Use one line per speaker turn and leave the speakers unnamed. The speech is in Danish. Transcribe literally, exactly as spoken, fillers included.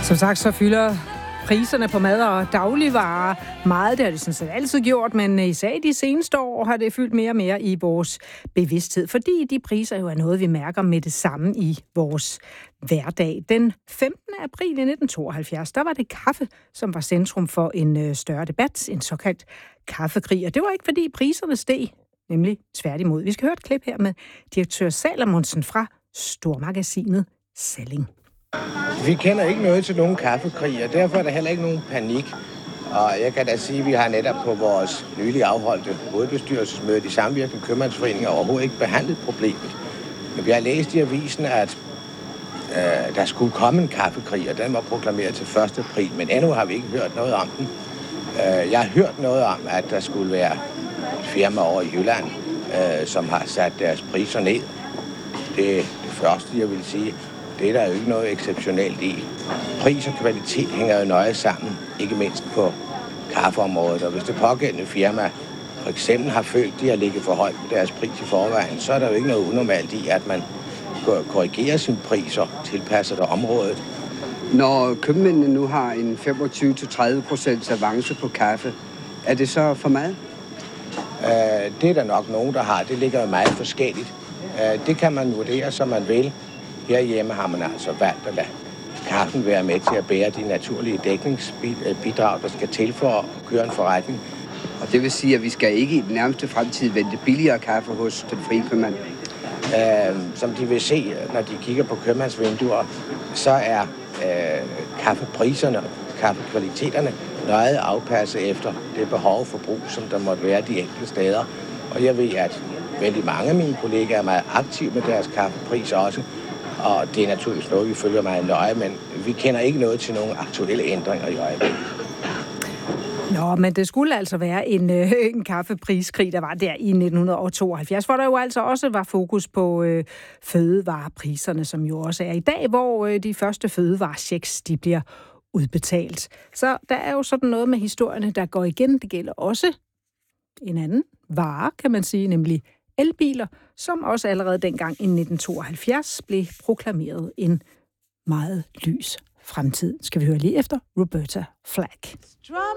Som sagt, så fylder priserne på mad og dagligvarer meget. Det har det sådan set altid gjort, men især i de seneste år har det fyldt mere og mere i vores bevidsthed, fordi de priser jo er noget, vi mærker med det samme i vores hverdag. Den femtende april i nitten tooghalvfjerds, der var det kaffe, som var centrum for en større debat, en såkaldt kaffekrig. Og det var ikke, fordi priserne steg, nemlig tværtimod. Vi skal høre et klip her med direktør Salomonsen fra stormagasinet Salling.
Vi kender ikke noget til nogen kaffekrig, og derfor er der heller ikke nogen panik. Og jeg kan da sige, at vi har netop på vores nylig afholdte hovedbestyrelsesmøde de samvirkende købmandsforeninger overhovedet ikke behandlet problemet. Men vi har læst i avisen, at øh, der skulle komme en kaffekrig, og den var proklameret til første april, men endnu har vi ikke hørt noget om den. Øh, jeg har hørt noget om, at der skulle være et firma over i Jylland, øh, som har sat deres priser ned. Det er det første, jeg vil sige. Det er der jo ikke noget exceptionelt i. Pris og kvalitet hænger jo nøje sammen, ikke mindst på kaffeområdet. Og hvis det pågældende firma for eksempel har følt, at de har ligget for højt på deres pris i forvejen, så er der jo ikke noget unormalt i, at man korrigerer sine priser, tilpasser det området.
Når købmændene nu har en femogtyve til tredive procent avance på kaffe, er det så for meget?
Uh, det er der nok nogen, der har. Det ligger jo meget forskelligt. Uh, det kan man vurdere, som man vil. Herhjemme har man altså valgt at lade kaffen være med til at bære de naturlige dækningsbidrag, der skal til for at køre en forretning.
Og det vil sige, at vi skal ikke i den nærmeste fremtid vente billigere kaffe hos den frie købmand?
Uh, som de vil se, når de kigger på købmandsvinduer, så er uh, kaffepriserne og kaffekvaliteterne nøje afpasset efter det behov for brug, som der måtte være de enkelte steder. Og jeg ved, at vældig mange af mine kollegaer er meget aktive med deres kaffepriser også. Og det er naturligvis noget, vi følger meget nøje, men vi kender ikke noget til nogle aktuelle ændringer i øjeblikket.
Nå, men det skulle altså være en, øh, en kaffepriskrig, der var der i nitten tooghalvfjerds, hvor der jo altså også var fokus på øh, fødevarepriserne, som jo også er i dag, hvor øh, de første fødevarechecks, de bliver udbetalt. Så der er jo sådan noget med historierne, der går igen. Det gælder også en anden vare, kan man sige, nemlig elbiler, som også allerede dengang i nitten tooghalvfjerds blev proklameret en meget lys fremtid. Skal vi høre lige efter Roberta Flack.